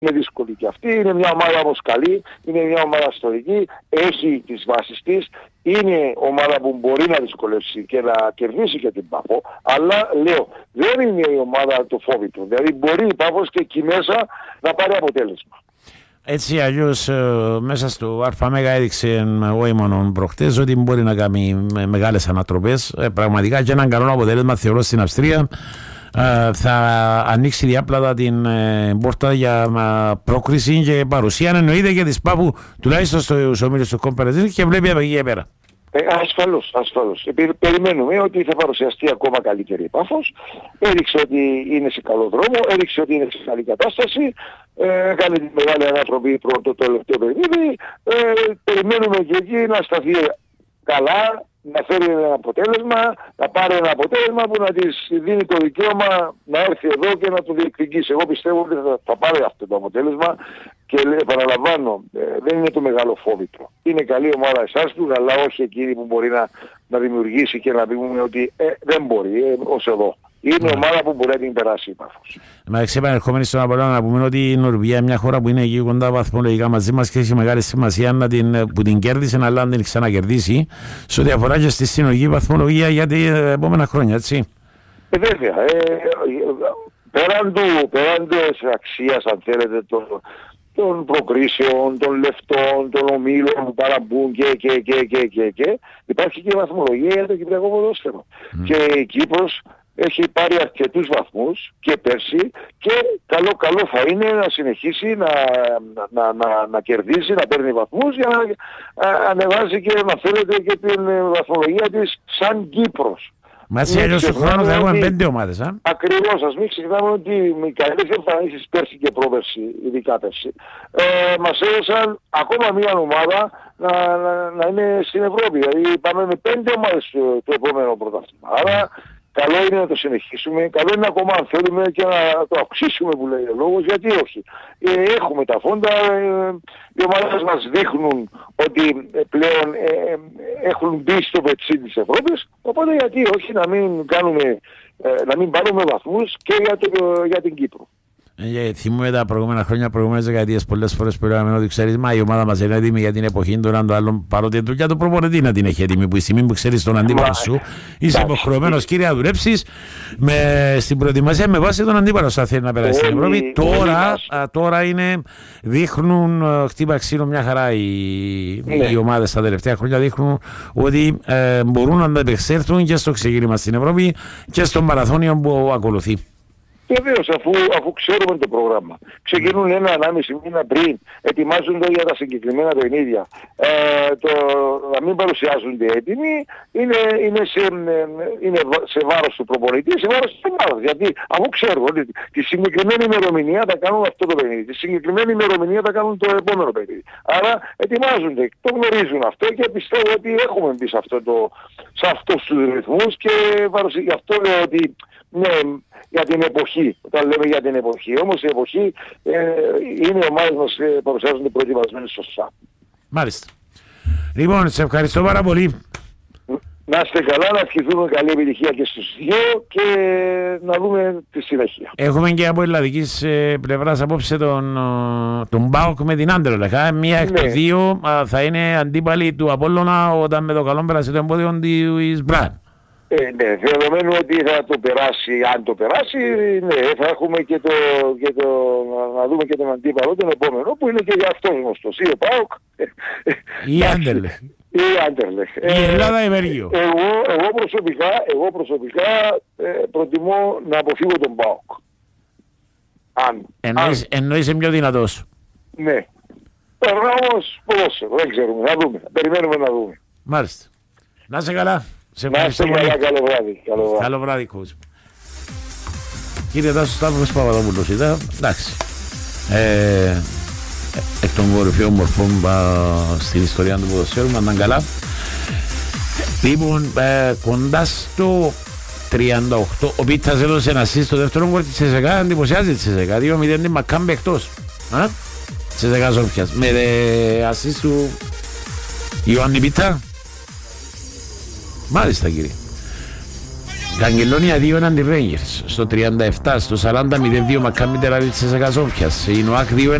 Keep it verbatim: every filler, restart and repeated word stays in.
Είναι δύσκολη και αυτή, είναι μια ομάδα όμως καλή, είναι μια ομάδα ιστορική, έχει τις βάσεις της, είναι ομάδα που μπορεί να δυσκολεύσει και να κερδίσει και την Πάφο, αλλά λέω, δεν είναι η ομάδα του φόβη του, δηλαδή μπορεί η Πάφος και εκεί μέσα να πάρει αποτέλεσμα. Έτσι αλλιώς μέσα στο ΑΜΕΓΑ έδειξε ο Ήμωνον προχτές ότι μπορεί να κάνει μεγάλες ανατροπές, πραγματικά και έναν καλό αποτέλεσμα θεωρώ στην Αυστρία. Uh, θα ανοίξει διάπλατα την uh, πόρτα για uh, πρόκριση και παρουσία, εννοείται και της Πάφου τουλάχιστον στους ομίλους του Conference και βλέπει από εκεί και πέρα. Ε, ασφαλώς, ασφαλώς. Ε, περιμένουμε ότι θα παρουσιαστεί ακόμα καλύτερη η Πάφος. Έδειξε ότι είναι σε καλό δρόμο, έδειξε ότι είναι σε καλή κατάσταση. Ε, κάνει τη μεγάλη ανατροπή πρώτο το τελευταίο παιχνίδι. Ε, περιμένουμε και εκεί να σταθεί καλά, να φέρει ένα αποτέλεσμα, να πάρει ένα αποτέλεσμα που να της δίνει το δικαίωμα να έρθει εδώ και να το διεκδικήσει. Εγώ πιστεύω ότι θα, θα πάρει αυτό το αποτέλεσμα και επαναλαμβάνω, ε, δεν είναι το μεγάλο φόβητρο. Είναι καλή ομάδα εσάς του, αλλά όχι εκείνη που μπορεί να, να δημιουργήσει και να πούμε ότι ε, δεν μπορεί, ε, ως εδώ. Είναι yeah. ομάδα που μπορεί να την περάσει η Πάφος. Μα εξεπανερχόμενοι στον Απόλλωνα να πούμε ότι η Νορβηγία είναι μια χώρα που είναι εκεί κοντά βαθμολογικά μαζί μας και έχει μεγάλη σημασία να την, που την κέρδισε, αλλά να την ξανακερδίσει σε ό,τι αφορά και στη συνολική βαθμολογία για τα επόμενα χρόνια, έτσι. Ε, βέβαια. Ε, πέραν του, πέραν της αξίας, αν θέλετε, το, των προκρίσεων, των λεφτών, των ομίλων που παραμπούν και, και, και, και, και, και υπάρχει και βαθμολογία για το κυπριακό ποδόσφαιρο. Mm. Και η Κύπρος έχει πάρει αρκετούς βαθμούς και πέρσι και καλό καλό θα είναι να συνεχίσει να, να, να, να κερδίσει, να παίρνει βαθμούς για να ανεβάζει και να θέλετε και την βαθμολογία της σαν Κύπρος. Μα έτσι αλλιώς του χρόνου θα έχουμε πέντε ομάδες. Α? Ακριβώς, ας μην ξεχνάμε ότι οι καλές εμφανίσεις πέρσι και πρόπερσι, ειδικά πέρσι, ε, μας έδωσαν ακόμα μια ομάδα να, να, να είναι στην Ευρώπη. Δηλαδή πάμε με πέντε ομάδες το, το επόμενο πρωτάθλημα. Άρα καλό είναι να το συνεχίσουμε, καλό είναι ακόμα αν θέλουμε και να το αυξήσουμε που λέει ο λόγος, γιατί όχι. Ε, έχουμε τα φόντα, ε, οι ομάδες μας δείχνουν ότι ε, πλέον ε, έχουν μπει στο πετσί της Ευρώπης, οπότε γιατί όχι να μην κάνουμε, ε, να μην πάρουμε βαθμούς και για, το, για την Κύπρο. Ε, θυμούμε τα προηγούμενα χρόνια, προηγούμενες δεκαετίες, πολλές φορές που είπαμε ότι ξέρεις, μα η ομάδα μας είναι έτοιμη για την εποχή των έναν το άλλον, παρότι του για το προπονητή να την έχει έτοιμη, που η στιγμή που ξέρεις τον αντίπαλο σου, είσαι υποχρεωμένος κύριε να δουλέψεις με, στην προετοιμασία με βάση τον αντίπαλο σου, αν θέλει να περάσει στην Ευρώπη. Τώρα, α, τώρα είναι, δείχνουν χτύπα ξύλο μια χαρά οι, ναι. οι ομάδες τα τελευταία χρόνια, δείχνουν ότι ε, μπορούν να ανταπεξέλθουν και στο ξεκίνημα στην Ευρώπη και στο μαραθώνιο που ακολουθεί. Βεβαίως, αφού, αφού ξέρουμε το πρόγραμμα. Ξεκινούν ένα ανάμιση μήνα πριν, ετοιμάζονται για τα συγκεκριμένα παιχνίδια. Ε, το, να μην παρουσιάζονται έτοιμοι είναι, είναι, σε, είναι σε βάρος του προπονητή, σε βάρος της ομάδας. Γιατί αφού ξέρουν ότι τη συγκεκριμένη ημερομηνία θα κάνουν αυτό το παιχνίδι, τη συγκεκριμένη ημερομηνία θα κάνουν το επόμενο παιχνίδι. Άρα ετοιμάζονται, το γνωρίζουν αυτό και πιστεύω ότι έχουμε μπει σε, αυτό το, σε αυτούς τους ρυθμούς και γι' αυτό λέω ότι ναι, για την εποχή, όταν λέμε για την εποχή. Όμως η εποχή ε, είναι οι ομάδες μας ε, παρουσιάζονται προετοιμασμένες σωστά. Μάλιστα. Λοιπόν, σε ευχαριστώ πάρα πολύ. Να είστε καλά, να ευχηθούμε καλή επιτυχία και στους δύο και να δούμε τη συνέχεια. Έχουμε και από ελλαδικής ε, πλευράς απόψε τον, τον ΠΑΟΚ με την Άντερλεχτ. Μία εκ των δύο α, θα είναι αντίπαλη του Απόλλωνα όταν με το καλό πέρασε το εμπόδιο της Μπραν. Ε, ναι, δεδομένου ότι θα το περάσει, αν το περάσει, ναι, θα έχουμε και το, και το να δούμε και τον αντίπαλο τον επόμενο, που είναι και για αυτός γνωστός, ή ο ΠΑΟΚ, ή Άντερλεχτ. Ή Άντερλεχτ. Η Ελλάδα ή Βέλγιο. Εγώ, εγώ προσωπικά, εγώ προσωπικά ε, προτιμώ να αποφύγω τον ΠΑΟΚ. Αν. Εννοείς, αν... εννοείσαι πιο δυνατός. Ναι. Τώρα όμως, ποδόσφαιρο, δεν ξέρουμε, να δούμε, περιμένουμε να δούμε. Μάλιστα. Να είσαι καλά. Σε ευχαριστώ πολύ. Καλό βράδυ. Καλό βράδυ, καλό βράδυ κόσμο. Κύριε Τάσο Σταύρος Παπαδόπουλος ήταν, εντάξει, ε, εκ των κορυφαίων μορφών στην ιστορία του ποδοσφαίρου, μα ήταν καλά. Λοιπόν, ε, κοντά στο τριάντα οκτώ, ο Πίτσας έδωσε ένα assist στο δεύτερο γκολ της ΣΕΣΕΚΑ, εντυπωσιάζει της ΣΕΣΕΚΑ, δύο μηδέν την Μακάμπη εκτός. Της ΣΕΣΕΚΑ Σόφιας, με assist του Ιωάννη Πίτσα. Μάλιστα κύριε. Καγγελόνια δύο έναντι Rangers. Στο τριάντα επτά, στο σαράντα μηδέν δύο Μακάμπι Τελ Αβίβ της Καζόφιας. Η Νοάκ δύο